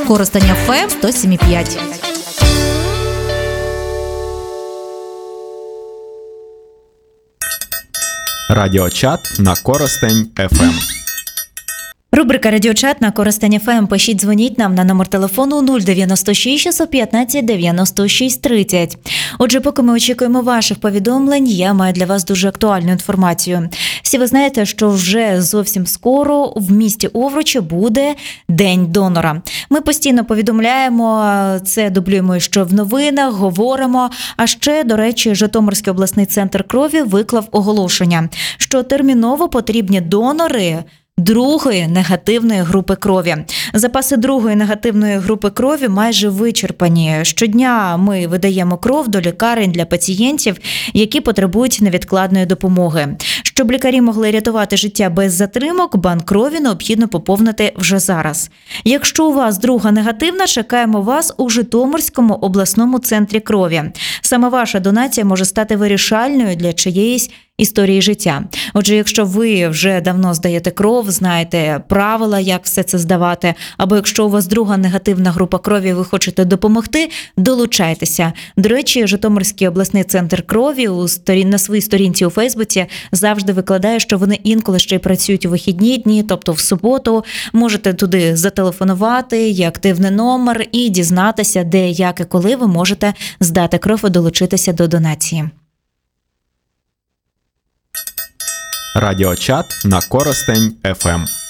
Коростень ФМ 107,5. Радіочат на Коростень ФМ. Рубрика «Радіочат» на Коростень ФМ. Пишіть, дзвоніть нам на номер телефону 096 615 96 30. Отже, поки ми очікуємо ваших повідомлень, я маю для вас дуже актуальну інформацію. Всі ви знаєте, що вже зовсім скоро в місті Овручі буде День донора. Ми постійно повідомляємо, це дублюємо ще в новинах, говоримо. А ще, до речі, Житомирський обласний центр крові виклав оголошення, що терміново потрібні донори другої негативної групи крові. Запаси другої негативної групи крові майже вичерпані. Щодня ми видаємо кров до лікарень для пацієнтів, які потребують невідкладної допомоги. Щоб лікарі могли рятувати життя без затримок, банк крові необхідно поповнити вже зараз. Якщо у вас друга негативна, чекаємо вас у Житомирському обласному центрі крові. Саме ваша донація може стати вирішальною для чиєїсь історії життя. Отже, якщо ви вже давно здаєте кров, знаєте правила, як все це здавати, або якщо у вас друга негативна група крові, ви хочете допомогти, долучайтеся. До речі, Житомирський обласний центр крові на своїй сторінці у Фейсбуці завжди викладає, що вони інколи ще й працюють у вихідні дні, тобто в суботу. Можете туди зателефонувати, є активний номер і дізнатися, де, як і коли ви можете здати кров і долучитися до донації. Радіочат на Коростень ФМ.